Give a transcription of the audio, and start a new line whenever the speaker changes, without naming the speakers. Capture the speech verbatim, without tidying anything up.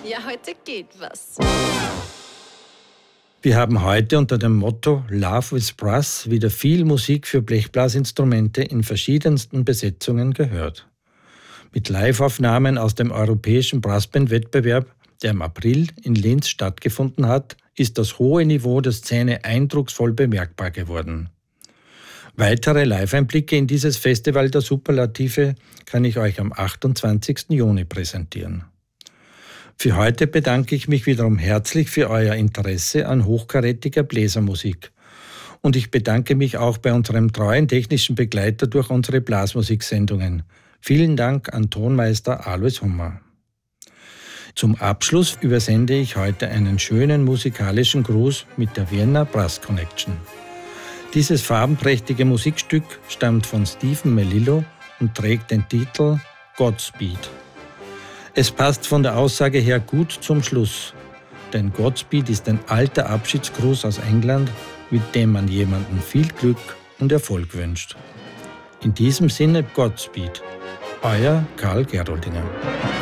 Ja, heute geht was.
Wir haben heute unter dem Motto Love with Brass wieder viel Musik für Blechblasinstrumente in verschiedensten Besetzungen gehört. Mit Liveaufnahmen aus dem europäischen Brassband-Wettbewerb, der im April in Linz stattgefunden hat, ist das hohe Niveau der Szene eindrucksvoll bemerkbar geworden. Weitere Live-Einblicke in dieses Festival der Superlative kann ich euch am achtundzwanzigsten Juni präsentieren. Für heute bedanke ich mich wiederum herzlich für euer Interesse an hochkarätiger Bläsermusik. Und ich bedanke mich auch bei unserem treuen technischen Begleiter durch unsere Blasmusiksendungen. Vielen Dank an Tonmeister Alois Hummer. Zum Abschluss übersende ich heute einen schönen musikalischen Gruß mit der Vienna Brass Connection. Dieses farbenprächtige Musikstück stammt von Stephen Melillo und trägt den Titel Godspeed. Es passt von der Aussage her gut zum Schluss, denn Godspeed ist ein alter Abschiedsgruß aus England, mit dem man jemandem viel Glück und Erfolg wünscht. In diesem Sinne Godspeed, euer Karl Geroldinger.